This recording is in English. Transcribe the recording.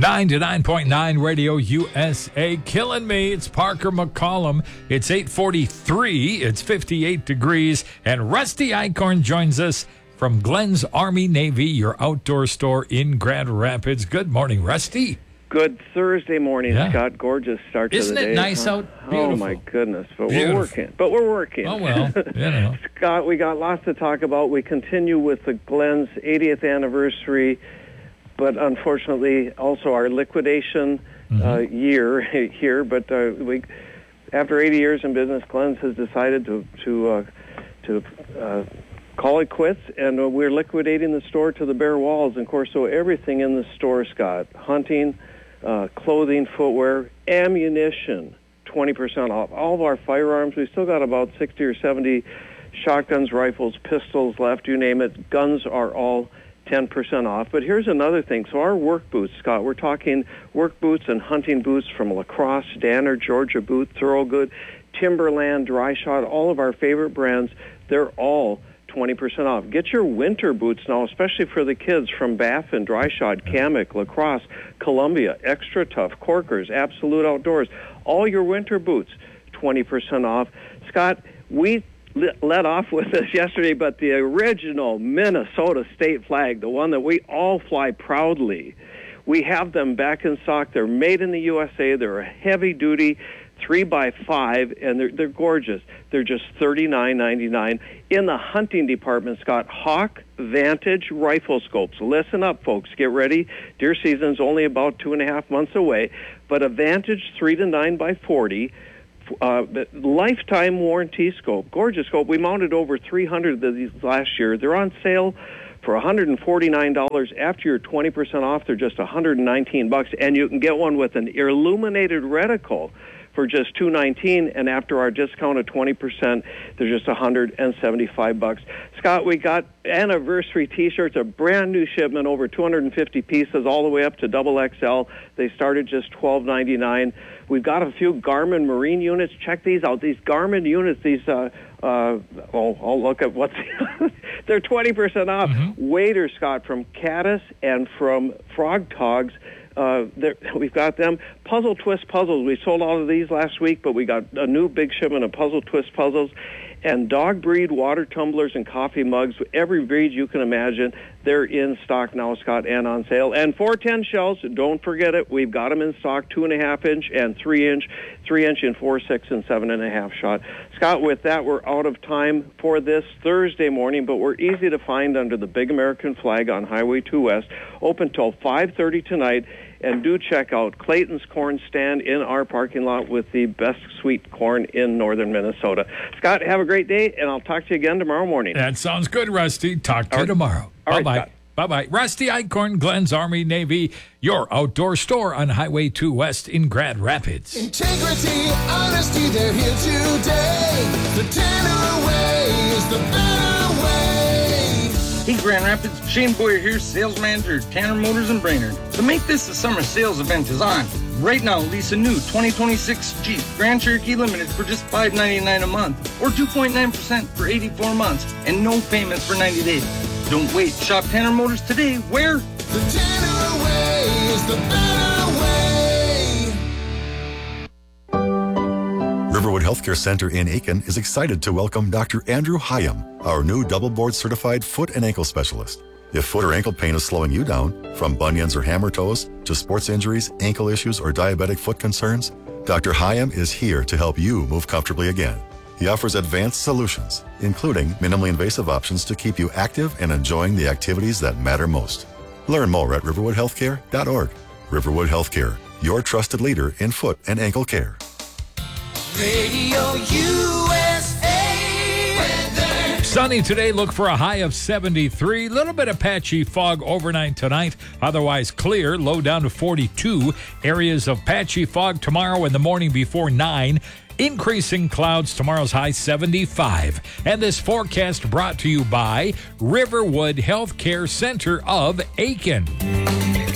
9 to 9.9 Radio USA. Killing me. It's Parker McCollum. It's 8:43. It's 58 degrees. And Rusty Eichhorn joins us from Glenn's Army Navy, your outdoor store in Grand Rapids. Good morning, Rusty. Good Thursday morning, Scott. Gorgeous start to the day. Isn't it nice out? Beautiful. Oh, my goodness. But we're working. Oh, well, Scott, we got lots to talk about. We continue with the Glenn's 80th anniversary, but unfortunately also our liquidation year here. But after 80 years in business, Glenn's has decided to call it quits, and we're liquidating the store to the bare walls. And, of course, so everything in the store, Scott, hunting, clothing, footwear, ammunition, 20% off. All of our firearms, we still got about 60 or 70 shotguns, rifles, pistols left, you name it. Guns are all 10% off. But here's another thing. So our work boots, Scott, we're talking work boots and hunting boots from Lacrosse, Danner, Georgia Boot, Thorogood, Timberland, Dry Shot, all of our favorite brands, they're all 20% off. Get your winter boots now, especially for the kids, from Baffin, Dry Shot, Kamek, Lacrosse, Columbia, Extra Tough, Corkers, Absolute Outdoors. All your winter boots, 20% off. Scott, we let off with this yesterday, but the original Minnesota state flag, the one that we all fly proudly, we have them back in stock. They're made in the USA. They're a heavy-duty 3x5, and they're gorgeous. They're just $39.99. In the hunting department, Scott, Hawk Vantage rifle scopes. Listen up, folks. Get ready. Deer season's only about 2.5 months away, but a Vantage 3 to 9x40 lifetime warranty scope. Gorgeous scope. We mounted over 300 of these last year. They're on sale for $149. After you're 20% off, they're just $119, and you can get one with an illuminated reticle for just $219, and after our discount of 20%, they're just $175. Scott, we got anniversary T-shirts, a brand new shipment, over 250 pieces, all the way up to XXL. They started just $12.99. We've got a few Garmin Marine units. Check these out. These Garmin units, I'll look at what's... They're 20% off. Waders, Scott, from Caddis and from Frog Togs. We've got them. Puzzle Twist puzzles. We sold all of these last week, but we got a new big shipment of Puzzle Twist puzzles. And dog breed water tumblers and coffee mugs, every breed you can imagine, they're in stock now, Scott, and on sale. And 410 shells, don't forget it, we've got them in stock, 2.5-inch and 3-inch, 3-inch in 4, 6, and 7.5 shot. Scott, with that, we're out of time for this Thursday morning, but we're easy to find under the big American flag on Highway 2 West, open till 5:30 tonight. And do check out Clayton's Corn Stand in our parking lot with the best sweet corn in northern Minnesota. Scott, have a great day, and I'll talk to you again tomorrow morning. That sounds good, Rusty. Talk to you tomorrow. Bye-bye. Right, bye-bye. Rusty Eichhorn, Glenn's Army Navy, your outdoor store on Highway 2 West in Grand Rapids. Integrity, honesty, they're here today. The Tanner way is the better way. Hey, Grand Rapids, Shane Boyer here, sales manager at Tanner Motors in Brainerd. So make this the summer sales event is on. Right now, lease a new 2026 Jeep Grand Cherokee Limited for just $599 a month, or 2.9% for 84 months, and no payments for 90 days. Don't wait. Shop Tanner Motors today. Where? The Tanner way is the better way. Riverwood Healthcare Center in Aiken is excited to welcome Dr. Andrew Hyam, our new double board certified foot and ankle specialist. If foot or ankle pain is slowing you down, from bunions or hammer toes to sports injuries, ankle issues, or diabetic foot concerns, Dr. Hyam is here to help you move comfortably again. He offers advanced solutions, including minimally invasive options to keep you active and enjoying the activities that matter most. Learn more at riverwoodhealthcare.org. Riverwood Healthcare, your trusted leader in foot and ankle care. Radio USA weather. Sunny today, look for a high of 73. Little bit of patchy fog overnight tonight. Otherwise clear, low down to 42. Areas of patchy fog tomorrow in the morning before 9. Increasing clouds, tomorrow's high 75. And this forecast brought to you by Riverwood Healthcare Center of Aiken.